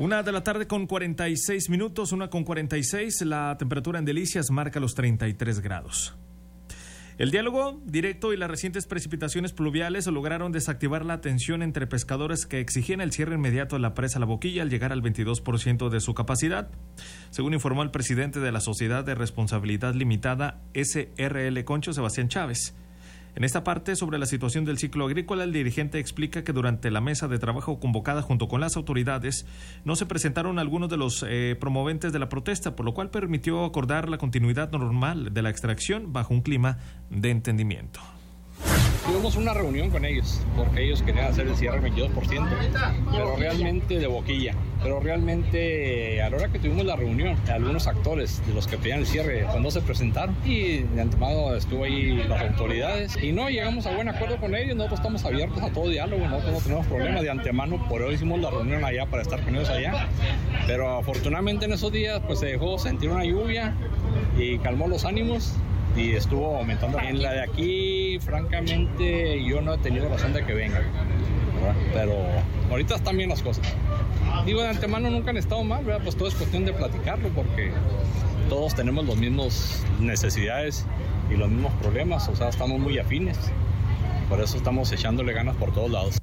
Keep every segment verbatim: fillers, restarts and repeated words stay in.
Una de la tarde con cuarenta y seis minutos, una con cuarenta y seis, la temperatura en Delicias marca los treinta y tres grados. El diálogo directo y las recientes precipitaciones pluviales lograron desactivar la tensión entre pescadores que exigían el cierre inmediato de la presa La Boquilla al llegar al veintidós por ciento de su capacidad, según informó el presidente de la Sociedad de Responsabilidad Limitada S R L Conchos, Sebastián Chávez. En esta parte, sobre la situación del ciclo agrícola, el dirigente explica que durante la mesa de trabajo convocada junto con las autoridades no se presentaron algunos de los eh, promoventes de la protesta, por lo cual permitió acordar la continuidad normal de la extracción bajo un clima de entendimiento. Tuvimos una reunión con ellos, porque ellos querían hacer el cierre veintidós por ciento, pero realmente de boquilla. Pero realmente, a la hora que tuvimos la reunión, algunos actores de los que pedían el cierre, pues no se presentaron. Y de antemano estuvo ahí las autoridades. Y no llegamos a buen acuerdo con ellos. Nosotros estamos abiertos a todo diálogo, nosotros no tenemos problemas. De antemano, por hoy hicimos la reunión allá para estar con ellos allá. Pero afortunadamente en esos días, pues se dejó sentir una lluvia y calmó los ánimos. Y estuvo aumentando. En la de aquí, francamente, yo no he tenido razón de que venga, ¿verdad? Pero ahorita están bien las cosas. Digo, de antemano nunca han estado mal, ¿verdad? Pues todo es cuestión de platicarlo, porque todos tenemos las mismas necesidades y los mismos problemas, o sea, estamos muy afines. Por eso estamos echándole ganas por todos lados.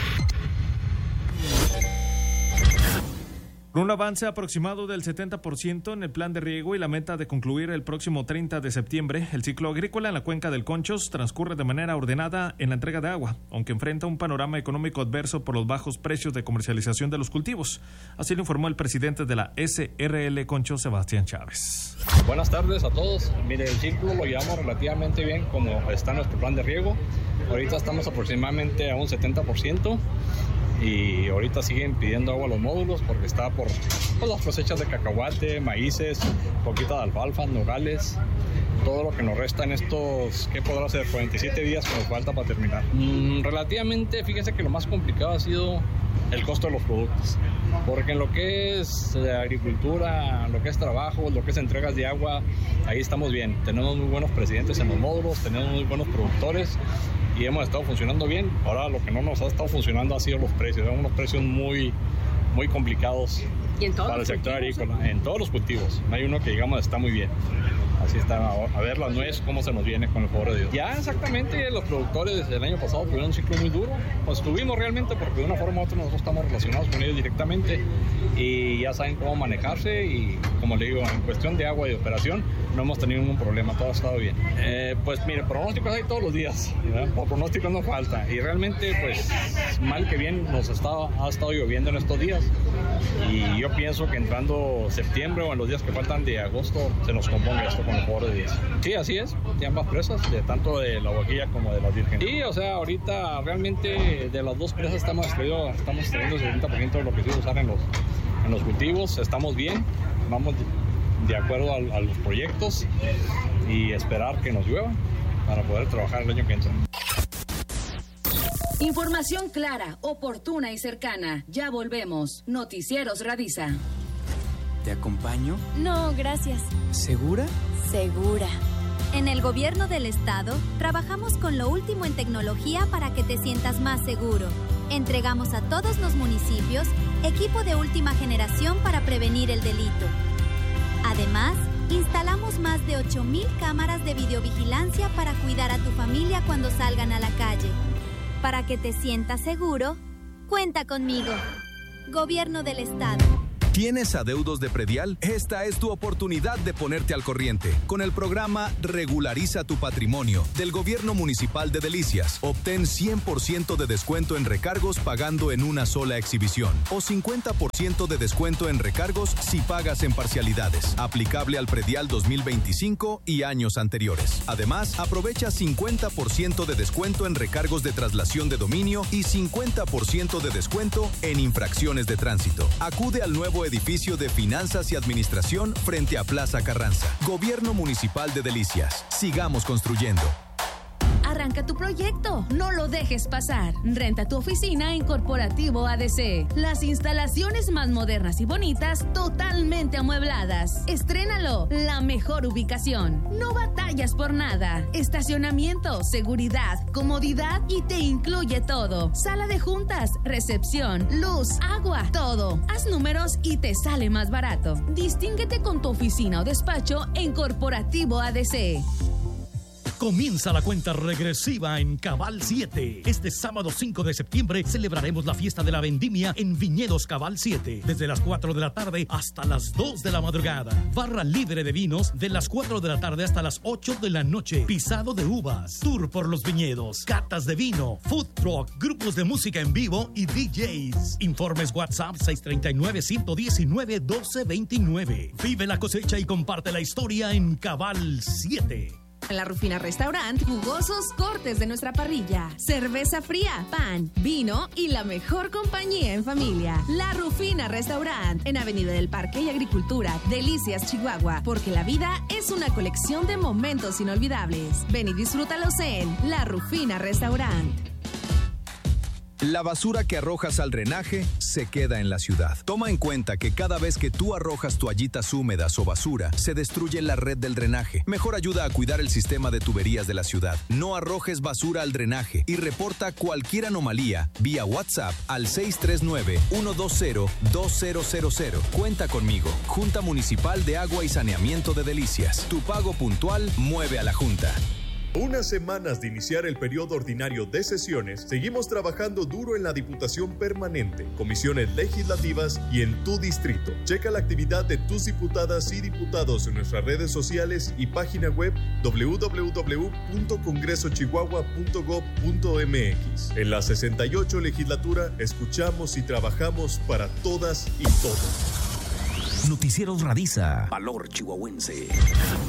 Con un avance aproximado del setenta por ciento en el plan de riego y la meta de concluir el próximo treinta de septiembre, el ciclo agrícola en la cuenca del Conchos transcurre de manera ordenada en la entrega de agua, aunque enfrenta un panorama económico adverso por los bajos precios de comercialización de los cultivos. Así lo informó el presidente de la S R L Conchos, Sebastián Chávez. Buenas tardes a todos. Mire, el ciclo lo llevamos relativamente bien como está nuestro plan de riego. Ahorita estamos aproximadamente a un setenta por ciento. Y ahorita siguen pidiendo agua a los módulos porque está por pues, las cosechas de cacahuate, maíces, poquita de alfalfa, nogales, todo lo que nos resta en estos, ¿qué podrá ser? cuarenta y siete días que nos falta para terminar. Mm, relativamente, fíjense que lo más complicado ha sido el costo de los productos, porque en lo que es agricultura, lo que es trabajo, lo que es entregas de agua, ahí estamos bien. Tenemos muy buenos presidentes en los módulos, tenemos muy buenos productores y hemos estado funcionando bien. Ahora lo que no nos ha estado funcionando ha sido los precios, son unos precios muy, muy complicados para el sector agrícola, en todos los cultivos. No hay uno que digamos está muy bien. Así está, a ver la nuez, cómo se nos viene con el favor de Dios. Ya exactamente, los productores del año pasado tuvieron un ciclo muy duro. Pues tuvimos realmente, porque de una forma u otra nosotros estamos relacionados con ellos directamente y ya saben cómo manejarse. Y como le digo, en cuestión de agua y de operación, no hemos tenido ningún problema, todo ha estado bien. Eh, pues mire, pronósticos hay todos los días, ¿verdad? Por pronósticos no falta. Y realmente, pues mal que bien, nos está, ha estado lloviendo en estos días. Y yo pienso que entrando septiembre o en los días que faltan de agosto, se nos componga esto con el favor de Dios. Sí, así es, de ambas presas, de tanto de La Boquilla como de Las Vírgenes. Y, o sea, ahorita realmente de las dos presas estamos extrayendo, estamos extrayendo el setenta por ciento de lo que se usar en los, en los cultivos. Estamos bien, vamos de acuerdo a, a los proyectos y esperar que nos llueva para poder trabajar el año que entra. Información clara, oportuna y cercana. Ya volvemos. Noticieros Radisa. ¿Te acompaño? No, gracias. ¿Segura? Segura. En el gobierno del estado, trabajamos con lo último en tecnología para que te sientas más seguro. Entregamos a todos los municipios equipo de última generación para prevenir el delito. Además, instalamos más de ocho mil cámaras de videovigilancia para cuidar a tu familia cuando salgan a la calle. Para que te sientas seguro, cuenta conmigo. Gobierno del Estado. ¿Tienes adeudos de predial? Esta es tu oportunidad de ponerte al corriente. Con el programa Regulariza tu Patrimonio del Gobierno Municipal de Delicias, obtén cien por ciento de descuento en recargos pagando en una sola exhibición o cincuenta por ciento de descuento en recargos si pagas en parcialidades. Aplicable al predial dos mil veinticinco y años anteriores. Además, aprovecha cincuenta por ciento de descuento en recargos de traslación de dominio y cincuenta por ciento de descuento en infracciones de tránsito. Acude al nuevo edificio de Finanzas y Administración frente a Plaza Carranza. Gobierno Municipal de Delicias. Sigamos construyendo. Arranca tu proyecto, no lo dejes pasar. Renta tu oficina en Corporativo A D C. Las instalaciones más modernas y bonitas, totalmente amuebladas. Estrénalo, la mejor ubicación. No batallas por nada. Estacionamiento, seguridad, comodidad y te incluye todo. Sala de juntas, recepción, luz, agua, todo. Haz números y te sale más barato. Distínguete con tu oficina o despacho en Corporativo A D C. Comienza la cuenta regresiva en Cabal siete. Este sábado cinco de septiembre celebraremos la fiesta de la vendimia en Viñedos Cabal siete. Desde las cuatro de la tarde hasta las dos de la madrugada. Barra libre de vinos de las cuatro de la tarde hasta las ocho de la noche. Pisado de uvas. Tour por los viñedos. Catas de vino. Food truck. Grupos de música en vivo y D Js. Informes WhatsApp seis tres nueve, uno uno nueve, uno dos dos nueve. Vive la cosecha y comparte la historia en Cabal siete. En La Rufina Restaurant, jugosos cortes de nuestra parrilla, cerveza fría, pan, vino y la mejor compañía en familia. La Rufina Restaurant, en Avenida del Parque y Agricultura, Delicias, Chihuahua, porque la vida es una colección de momentos inolvidables. Ven y disfrútalos en La Rufina Restaurant. La basura que arrojas al drenaje se queda en la ciudad. Toma en cuenta que cada vez que tú arrojas toallitas húmedas o basura, se destruye la red del drenaje. Mejor ayuda a cuidar el sistema de tuberías de la ciudad. No arrojes basura al drenaje y reporta cualquier anomalía vía WhatsApp al seis tres nueve, uno dos cero, dos cero cero cero. Cuenta conmigo. Junta Municipal de Agua y Saneamiento de Delicias. Tu pago puntual mueve a la Junta. Unas semanas de iniciar el periodo ordinario de sesiones, seguimos trabajando duro en la Diputación Permanente, comisiones legislativas y en tu distrito. Checa la actividad de tus diputadas y diputados en nuestras redes sociales y página web doble u doble u doble u punto congreso chihuahua punto gob punto m x. En la sesenta y ocho legislatura, escuchamos y trabajamos para todas y todos. Noticieros Radiza, Valor Chihuahuense.